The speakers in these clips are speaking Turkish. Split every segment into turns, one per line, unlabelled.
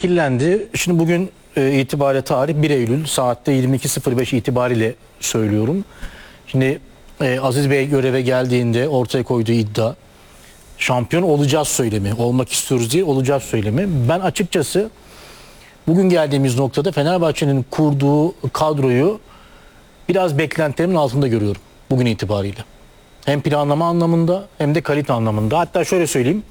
şekillendi. Şimdi bugün itibariyle tarih 1 Eylül saatte 22.05 itibariyle söylüyorum. Şimdi Aziz Bey göreve geldiğinde ortaya koyduğu iddia şampiyon olacağız söylemi. Olmak istiyoruz değil, olacağız söylemi. Ben açıkçası bugün geldiğimiz noktada Fenerbahçe'nin kurduğu kadroyu biraz beklentilerimin altında görüyorum bugün itibariyle. Hem planlama anlamında hem de kalite anlamında. Hatta şöyle söyleyeyim.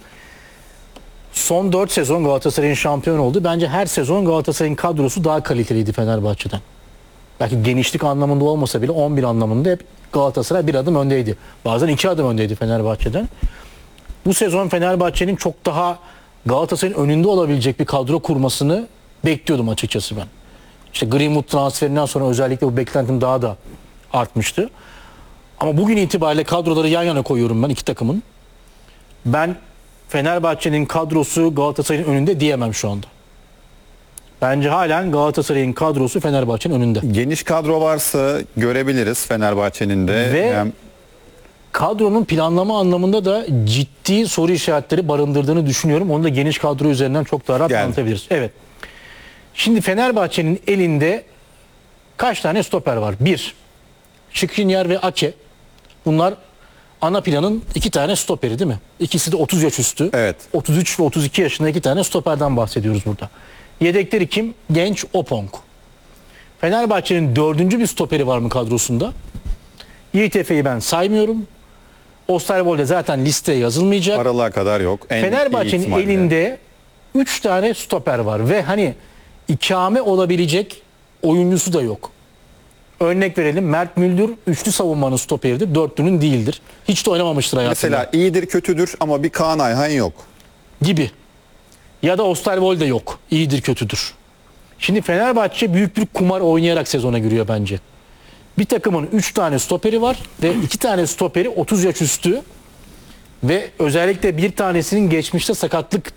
Son 4 sezon Galatasaray'ın şampiyon oldu. Bence her sezon Galatasaray'ın kadrosu daha kaliteliydi Fenerbahçe'den. Belki genişlik anlamında olmasa bile 11 anlamında hep Galatasaray bir adım öndeydi. Bazen 2 adım öndeydi Fenerbahçe'den. Bu sezon Fenerbahçe'nin çok daha Galatasaray'ın önünde olabilecek bir kadro kurmasını bekliyordum açıkçası ben. İşte Greenwood transferinden sonra özellikle bu beklentim daha da artmıştı. Ama bugün itibariyle kadroları yan yana koyuyorum ben iki takımın. Ben Fenerbahçe'nin kadrosu Galatasaray'ın önünde diyemem şu anda. Bence halen Galatasaray'ın kadrosu Fenerbahçe'nin önünde.
Geniş kadro varsa görebiliriz Fenerbahçe'nin de.
Ve kadronun planlama anlamında da ciddi soru işaretleri barındırdığını düşünüyorum. Onu da geniş kadro üzerinden çok daha rahat anlatabiliriz. Evet. Şimdi Fenerbahçe'nin elinde kaç tane stoper var? 1. Skriniar ve Ake. Bunlar ana planın 2 tane stoperi değil mi? İkisi de 30 yaş üstü.
Evet.
33 ve 32 yaşında 2 tane stoperden bahsediyoruz burada. Yedekleri kim? Genç Opong. Fenerbahçe'nin 4. bir stoperi var mı kadrosunda? YTF'yi ben saymıyorum. Osterwolde zaten listeye yazılmayacak.
Aralığa kadar yok.
Fenerbahçe'nin elinde 3 tane stoper var ve hani ikame olabilecek oyuncusu da yok. Örnek verelim, Mert Müldür üçlü savunmanın stoperidir, dörtlünün değildir. Hiç de oynamamıştır hayatında.
Mesela iyidir kötüdür ama bir Kaan Ayhan yok.
Gibi. Ya da Osterwolde yok. İyidir kötüdür. Şimdi Fenerbahçe büyük bir kumar oynayarak sezona giriyor bence. Bir takımın 3 tane stoperi var ve 2 tane stoperi 30 yaş üstü ve özellikle bir tanesinin geçmişte sakatlık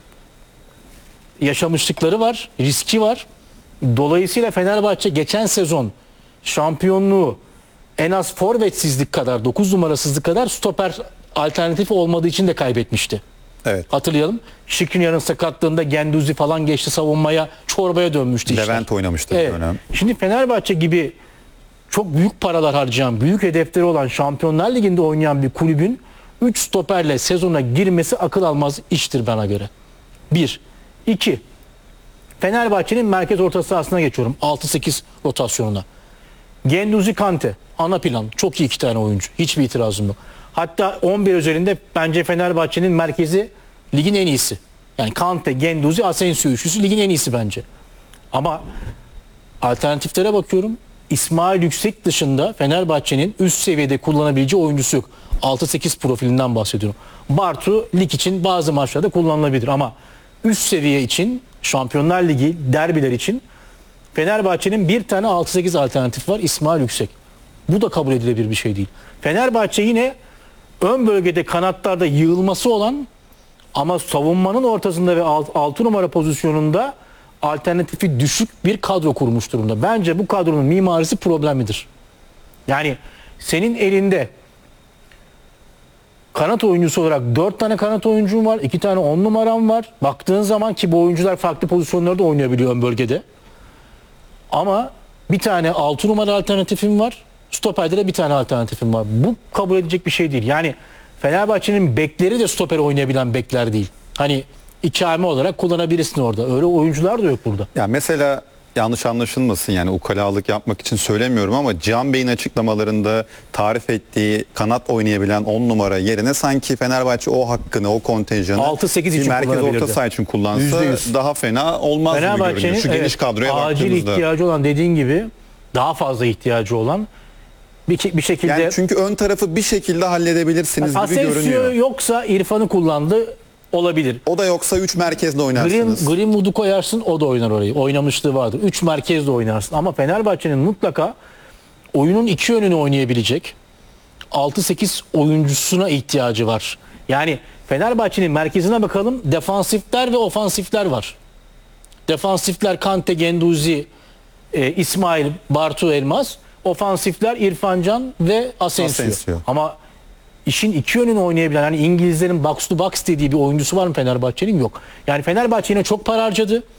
yaşamışlıkları var, riski var. Dolayısıyla Fenerbahçe geçen sezon şampiyonluğu en az forvetsizlik kadar, 9 numarasızlık kadar stoper alternatifi olmadığı için de kaybetmişti.
Evet.
Hatırlayalım. Skriniar'ın sakatlığında Guendouzi falan geçti savunmaya, çorbaya dönmüştü işler.
Levent oynamıştı
evet.
bir dönem.
Şimdi Fenerbahçe gibi çok büyük paralar harcayan, büyük hedefleri olan Şampiyonlar Ligi'nde oynayan bir kulübün 3 stoperle sezona girmesi akıl almaz iştir bana göre. 1. 2. Fenerbahçe'nin merkez orta sahasına geçiyorum. 6-8 rotasyonuna. Guendouzi, Kante. Ana plan. Çok iyi 2 tane oyuncu. Hiçbir itirazım yok. Hatta 11 üzerinde bence Fenerbahçe'nin merkezi ligin en iyisi. Yani Kante, Guendouzi, Asensio üçlüsü ligin en iyisi bence. Ama alternatiflere bakıyorum. İsmail Yüksek dışında Fenerbahçe'nin üst seviyede kullanabileceği oyuncusu yok. 6-8 profilinden bahsediyorum. Bartu lig için bazı maçlarda kullanılabilir ama üst seviye için, Şampiyonlar Ligi derbiler için Fenerbahçe'nin bir tane 6-8 alternatif var, İsmail Yüksek. Bu da kabul edilebilir bir şey değil. Fenerbahçe yine ön bölgede kanatlarda yığılması olan ama savunmanın ortasında ve 6 numara pozisyonunda alternatifi düşük bir kadro kurmuş durumda. Bence bu kadronun mimarisi problemidir. Yani senin elinde kanat oyuncusu olarak 4 tane kanat oyuncun var, 2 tane 10 numaram var. Baktığın zaman ki bu oyuncular farklı pozisyonlarda oynayabiliyor ön bölgede. Ama bir tane 6 numara alternatifim var. Stoperde de bir tane alternatifim var. Bu kabul edilecek bir şey değil. Yani Fenerbahçe'nin bekleri de stoper oynayabilen bekler değil. Hani ikame olarak kullanabilirsin orada. Öyle oyuncular da yok burada.
Ya mesela yanlış anlaşılmasın, yani ukalalık yapmak için söylemiyorum ama Can Bey'in açıklamalarında tarif ettiği kanat oynayabilen 10 numara yerine sanki Fenerbahçe o hakkını, o kontenjanı
6-8 için
merkez orta saha için kullansa
%100.
daha fena olmaz gibi görünüyor. Şu geniş kadroya
acil
baktığımızda.
ihtiyacı olan, dediğin gibi daha fazla ihtiyacı olan bir şekilde.
Yani çünkü ön tarafı bir şekilde halledebilirsiniz gibi görünüyor.
Asensio yoksa İrfan'ı kullandı, olabilir.
O da yoksa 3 merkezde oynarsınız.
Greenwood'u koyarsın, o da oynar orayı. Oynamışlığı vardır. 3 merkezde oynarsın. Ama Fenerbahçe'nin mutlaka oyunun iki yönünü oynayabilecek 6-8 oyuncusuna ihtiyacı var. Yani Fenerbahçe'nin merkezine bakalım. Defansifler ve ofansifler var. Defansifler Kante, Guendouzi, İsmail, Bartu, Elmas. Ofansifler İrfan Can ve Asensio. Ama işin iki yönünü oynayabilen, hani İngilizlerin box to box dediği bir oyuncusu var mı Fenerbahçe'nin? Yok. Yani Fenerbahçe yine çok para harcadı.